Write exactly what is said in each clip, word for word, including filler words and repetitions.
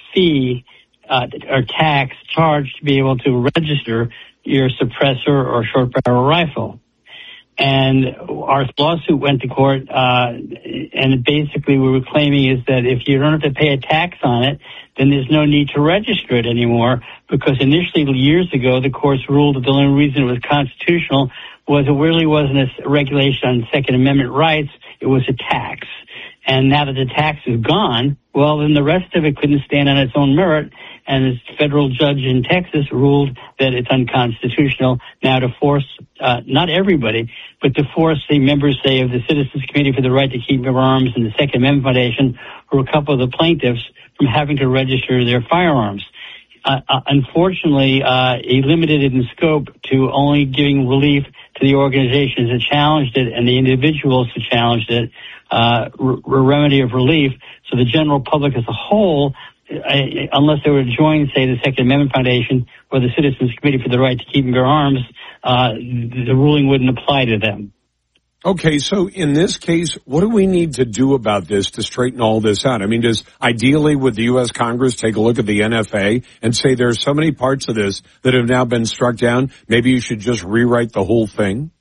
fee uh, or tax charged to be able to register your suppressor or short barrel rifle. And our lawsuit went to court, uh, and basically what we were claiming is that if you don't have to pay a tax on it, then there's no need to register it anymore, because initially, years ago, the courts ruled that the only reason it was constitutional was it really wasn't a regulation on Second Amendment rights, it was a tax. And now that the tax is gone, well, then the rest of it couldn't stand on its own merit, and a federal judge in Texas ruled that it's unconstitutional now to force, uh, not everybody, but to force the members, say, of the Citizens Committee for the Right to Keep and Bear Arms and the Second Amendment Foundation, or a couple of the plaintiffs, from having to register their firearms. Uh, uh, unfortunately, uh, he limited it in scope to only giving relief to the organizations that challenged it and the individuals who challenged it, uh, a remedy of relief. So the general public as a whole, uh, unless they were to join, say, the Second Amendment Foundation or the Citizens Committee for the Right to Keep and Bear Arms, uh, the ruling wouldn't apply to them. Okay, so in this case, what do we need to do about this to straighten all this out? I mean, does ideally would the U S Congress take a look at the N F A and say there are so many parts of this that have now been struck down, maybe you should just rewrite the whole thing?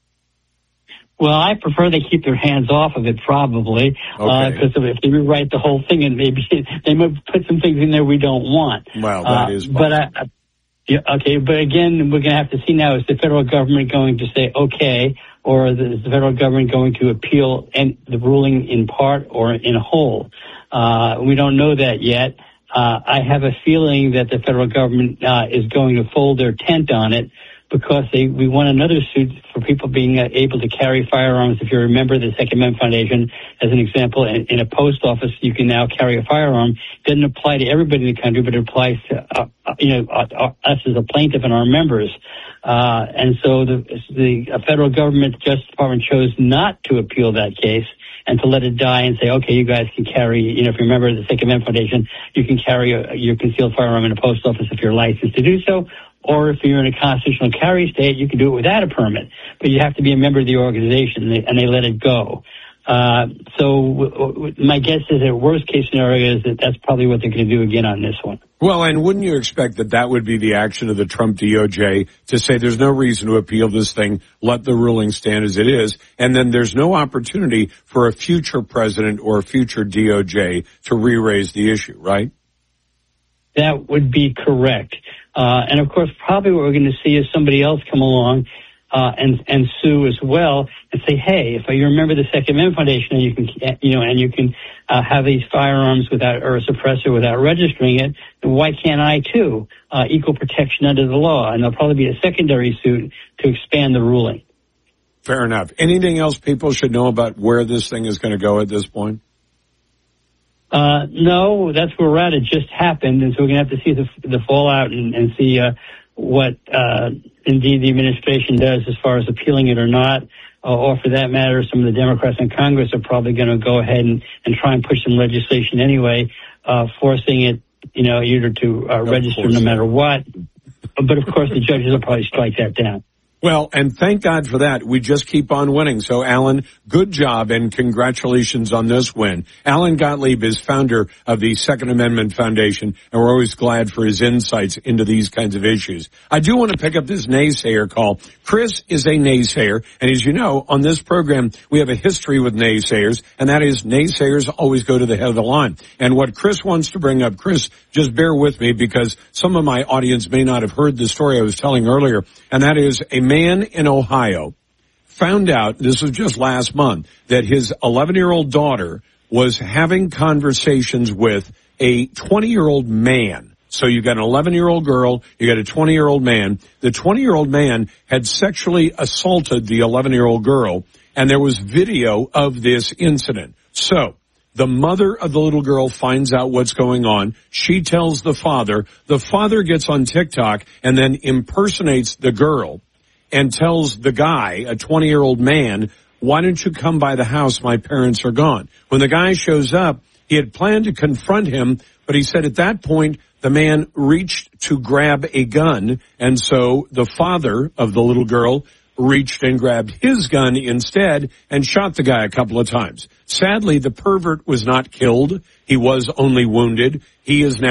Well, I prefer they keep their hands off of it, probably, because okay. uh, if they rewrite the whole thing, and maybe they might put some things in there we don't want. Well, that uh, is but I, I, yeah, okay, but again, we're going to have to see now, is the federal government going to say, okay, or is the federal government going to appeal and the ruling in part or in whole? Uh, we don't know that yet. Uh, I have a feeling that the federal government uh, is going to fold their tent on it, because they, we won another suit for people being uh, able to carry firearms. If you remember the Second Amendment Foundation, as an example, in, in a post office, you can now carry a firearm. It doesn't apply to everybody in the country, but it applies to uh, you know uh, us as a plaintiff and our members. Uh, and so the, the federal government Justice Department chose not to appeal that case and to let it die and say, okay, you guys can carry, you know, if you remember the Second Amendment Foundation, you can carry a, your concealed firearm in a post office if you're licensed to do so. Or if you're in a constitutional carry state, you can do it without a permit. But you have to be a member of the organization, and they, and they let it go. Uh, so w- w- my guess is that worst case scenario is that that's probably what they're going to do again on this one. Well, and wouldn't you expect that that would be the action of the Trump D O J to say there's no reason to appeal this thing, let the ruling stand as it is, and then there's no opportunity for a future president or a future D O J to re-raise the issue, right? That would be correct. Uh, and of course, probably what we're going to see is somebody else come along uh, and and sue as well and say, hey, if you remember the Second Amendment Foundation, and you can, you know, and you can uh, have these firearms without, or a suppressor without registering it, then why can't I too? Uh, equal protection under the law, and there'll probably be a secondary suit to expand the ruling. Fair enough. Anything else people should know about where this thing is going to go at this point? Uh, no, that's where we're at. It just happened, and so we're going to have to see the, the fallout and, and see uh, what uh, indeed the administration does as far as appealing it or not. Uh, or for that matter, some of the Democrats in Congress are probably going to go ahead and, and try and push some legislation anyway, uh, forcing it, you know, either to uh, register no matter what. But of course, the judges will probably strike that down. Well, and thank God for that. We just keep on winning. So, Alan, good job and congratulations on this win. Alan Gottlieb is founder of the Second Amendment Foundation, and we're always glad for his insights into these kinds of issues. I do want to pick up this naysayer call. Chris is a naysayer, and as you know, on this program, we have a history with naysayers, and that is naysayers always go to the head of the line. And what Chris wants to bring up, Chris, just bear with me because some of my audience may not have heard the story I was telling earlier, and that is a man in Ohio found out, this was just last month, that his eleven-year-old daughter was having conversations with a twenty-year-old man. So you got an eleven-year-old girl, you got a twenty-year-old man. The twenty-year-old man had sexually assaulted the eleven-year-old girl, and there was video of this incident. So the mother of the little girl finds out what's going on. She tells the father. The father gets on TikTok and then impersonates the girl and tells the guy, a twenty-year-old man, why don't you come by the house? My parents are gone. When the guy shows up, he had planned to confront him, but he said at that point, the man reached to grab a gun, and so the father of the little girl reached and grabbed his gun instead and shot the guy a couple of times. Sadly, the pervert was not killed. He was only wounded. He is now